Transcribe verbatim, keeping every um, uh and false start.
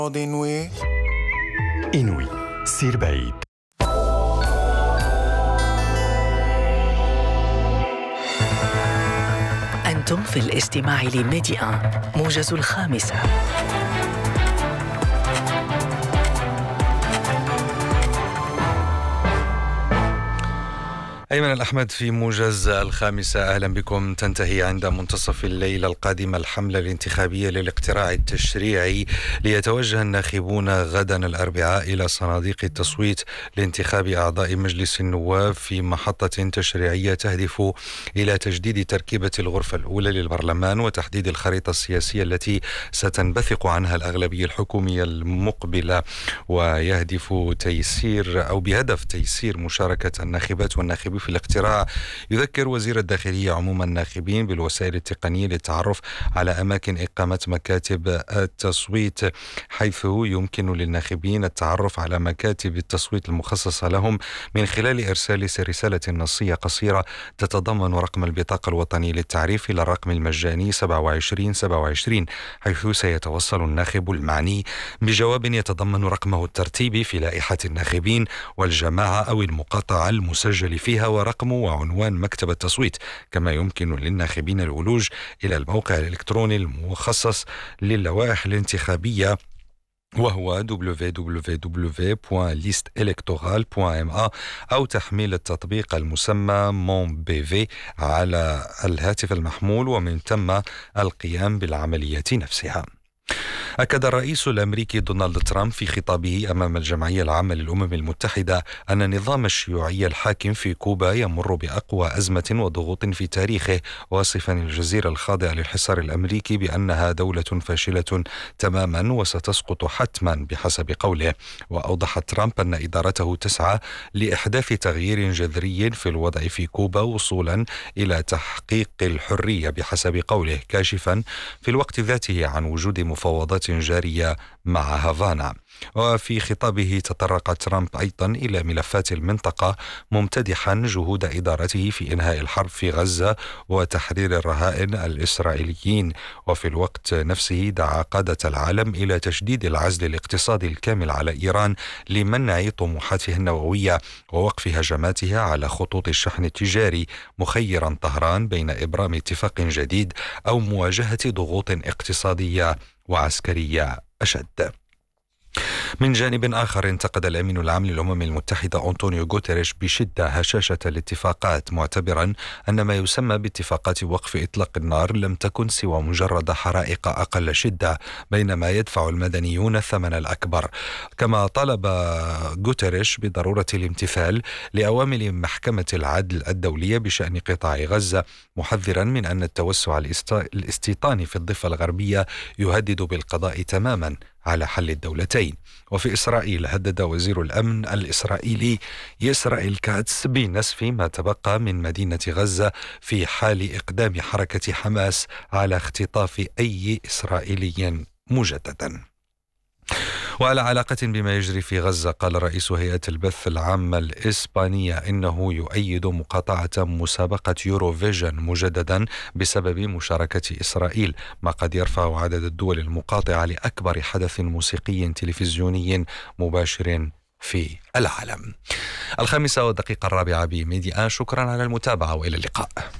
إنوي إنوي سير بعيد. أنتم في الاستماع لميديا موجز الخامسة. أيمن الأحمد في موجز الخامسة، أهلا بكم. تنتهي عند منتصف الليلة القادمة الحملة الانتخابية للاقتراع التشريعي، ليتوجه الناخبون غدا الأربعاء إلى صناديق التصويت لانتخاب أعضاء مجلس النواب في محطة تشريعية تهدف إلى تجديد تركيبة الغرفة الأولى للبرلمان وتحديد الخريطة السياسية التي ستنبثق عنها الأغلبية الحكومية المقبلة، ويهدف تيسير أو بهدف تيسير مشاركة الناخبات والناخبين في الاقتراع. يذكر وزير الداخلية عموم الناخبين بالوسائل التقنية للتعرف على أماكن إقامة مكاتب التصويت، حيث يمكن للناخبين التعرف على مكاتب التصويت المخصصة لهم من خلال إرسال رسالة نصية قصيرة تتضمن رقم البطاقة الوطنية للتعريف إلى الرقم المجاني سبعة وعشرين سبعة وعشرين، حيث سيتوصل الناخب المعني بجواب يتضمن رقمه الترتيبي في لائحة الناخبين والجماعة أو المقاطعة المسجل فيها ورقمه وعنوان مكتب التصويت. كما يمكن للناخبين الولوج إلى الموقع الإلكتروني المخصص للوائح الانتخابية، وهو دبليو دبليو دبليو دوت ليست إلكتورال دوت إم إيه، أو تحميل التطبيق المسمى مون بي في على الهاتف المحمول، ومن ثم القيام بالعملية نفسها. أكد الرئيس الأمريكي دونالد ترامب في خطابه أمام الجمعية العامة للأمم المتحدة أن النظام الشيوعي الحاكم في كوبا يمر بأقوى أزمة وضغوط في تاريخه، واصفا الجزيرة الخاضعة للحصار الأمريكي بأنها دولة فاشلة تماما وستسقط حتما بحسب قوله. وأوضح ترامب أن إدارته تسعى لإحداث تغيير جذري في الوضع في كوبا وصولا إلى تحقيق الحرية بحسب قوله، كاشفا في الوقت ذاته عن وجود مفاوضات جارية مع هافانا. وفي خطابه تطرق ترامب أيضا إلى ملفات المنطقة، ممتدحا جهود إدارته في إنهاء الحرب في غزة وتحرير الرهائن الإسرائيليين. وفي الوقت نفسه دعا قادة العالم إلى تشديد العزل الاقتصادي الكامل على إيران لمنع طموحاتها النووية ووقف هجماتها على خطوط الشحن التجاري، مخيرا طهران بين إبرام اتفاق جديد أو مواجهة ضغوط اقتصادية وعسكرية أشد. من جانب آخر، انتقد الأمين العام للأمم المتحدة أنطونيو غوتيريش بشدة هشاشة الاتفاقات، معتبرا أن ما يسمى باتفاقات وقف إطلاق النار لم تكن سوى مجرد حرائق أقل شدة، بينما يدفع المدنيون الثمن الأكبر. كما طالب غوتيريش بضرورة الامتثال لأوامر محكمة العدل الدولية بشأن قطاع غزة، محذرا من أن التوسع الاستيطاني في الضفة الغربية يهدد بالقضاء تماما على حل الدولتين. وفي إسرائيل، هدد وزير الأمن الإسرائيلي إسرائيل كاتس بنسف ما تبقى من مدينة غزة في حال إقدام حركة حماس على اختطاف أي إسرائيلي مجددا. وعلى علاقة بما يجري في غزة، قال رئيس هيئة البث العامة الإسبانية إنه يؤيد مقاطعة مسابقة يوروفيجن مجددا بسبب مشاركة إسرائيل، ما قد يرفع عدد الدول المقاطعة لأكبر حدث موسيقي تلفزيوني مباشر في العالم. الخامسة والدقيقة الرابعة بميديا، شكرا على المتابعة وإلى اللقاء.